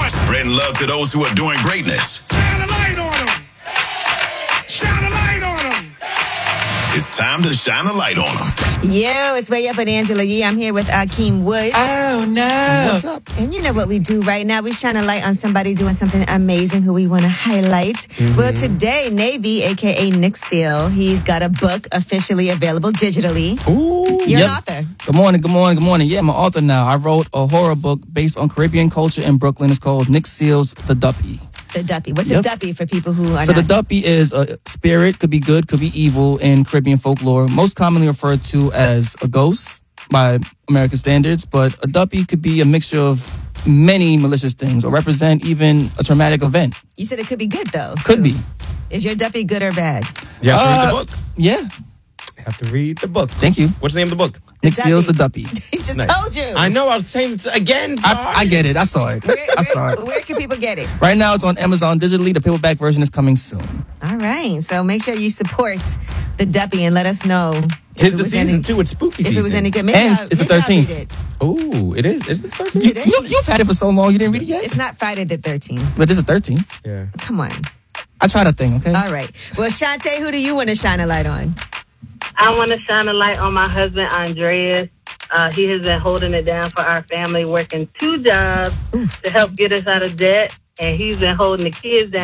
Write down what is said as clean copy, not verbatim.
Spreading love to those who are doing greatness. Shine a light on them. Shine a light on them. It's time to shine a light on them. Yo, it's Way Up with Angela Yee. I'm here with Akeem Woods. Oh, no. What's up? And you know what we do right now? We shine a light on somebody doing something amazing who we want to highlight. Mm-hmm. Well, today, Navy, a.k.a. Nick Seal, he's got a book officially available digitally. Ooh. You're Yep. an author. Good morning. Yeah, I'm an author now. I wrote a horror book based on Caribbean culture in Brooklyn. It's called Nick Seal's The Duppy. The Duppy. What's Yep. a Duppy for people who are So not... the Duppy is a spirit, could be good, could be evil in Caribbean folklore, most commonly referred to as a ghost by American standards, but a Duppy could be a mixture of many malicious things or represent even a traumatic event. You said it could be good, though. Could too. be. Is your Duppy good or bad? You have to read the book. Yeah. You have to read the book. Thank you. What's the name of the book? Nick Duppy. Seal's The Duppy. He just Nice. told you. I know. I was saying it again. I get it. I saw it. I saw it. Where can people get it? Right now it's on Amazon digitally. The paperback version is coming soon. All right. So make sure you support the Duppy and let us know. Tis if the it was season, any, too. It's spooky If season. it was any good. Maybe And I'll- it's the maybe I'll 13th. read it. Ooh, it is. Is it 13? Today? You've had it for so long, you didn't read it yet? It's not Friday the 13th. But this is 13th. Yeah. Come on. I tried a thing, okay? All right. Well, Shantae, who do you want to shine a light on? I want to shine a light on my husband, Andreas. He has been holding it down for our family, working 2 jobs to help get us out of debt. And he's been holding the kids down.